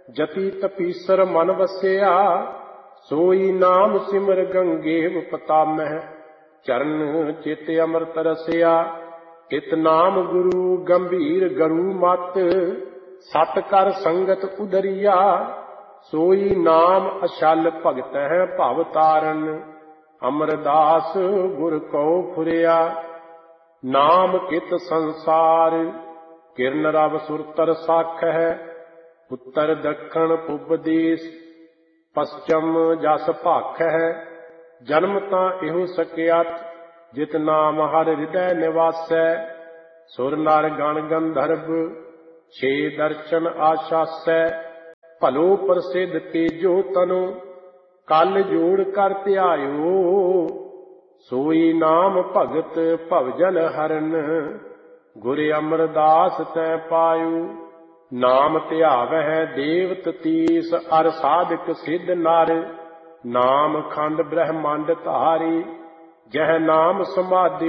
ਜਤੀ ਤਪੀਸਰ ਮਨ ਵਸਿਆ, ਸੋਈ ਨਾਮ ਸਿਮਰ ਗੰਗੇਵ ਪਤਾਮਹਿ। ਚਰਨ ਚਿਤ ਅੰਮ੍ਰਿਤ ਰਸਿਆ, ਇਤ ਨਾਮ ਗੁਰੂ ਗੰਭੀਰ ਗਰੂ ਮਤ। ਸਤ ਕਰ ਸੰਗਤ ਉਦਰੀਆ, ਸੋਈ ਨਾਮ ਅਛਲ ਭਗਤ ਹੈ ਭਵ ਤਾਰਨ। ਅਮਰਦਾਸ ਗੁਰ ਕਉ ਫੁਰਿਆ, ਨਾਮ ਕਿਤ ਸੰਸਾਰ। ਕਿਰਨ ਰਵ ਸੁਰਤਰ ਸਾਖ ਹੈ, ਉੱਤਰ ਦੱਖਣ ਪੁਬ ਦੇਸ। ਪਸਚਮ ਜਸ ਭਾਖ ਹੈ, ਜਨਮ ਤਾਂ ਇਹੋ ਸਕਿਆਤ। ਜਿਤ ਨਾਮ ਹਰ ਹਿਰਦੈ ਨਿਵਾਸੈ, ਸੁਰ ਨਰ ਗਣ ਗੰਧਰਵ ਛੇ ਦਰਸ਼ਨ ਆਸ਼ਾਸੈ। ਭਲੋ ਪ੍ਰਸਿੱਧ ਤੇਜੋ ਤਨੋ, ਕਲ ਜੋੜ ਕਰ ਧਿਆਇਓ। ਸੋਈ ਨਾਮ ਭਗਤ ਭਵਜਨ ਹਰਨ, ਗੁਰ ਅਮਰਦਾਸ ਤੈ ਪਾਇਓ। ਨਾਮ ਧਿਆਵਹਿ ਦੇਵਤ ਤੀਸ, ਅਰ ਸਾਧਕ ਸਿੱਧ ਨਰ। ਨਾਮ ਖੰਡ ਬ੍ਰਹਮੰਡ ਧਾਰੀ, ਜਹ ਨਾਮ ਸਮਾਧੀ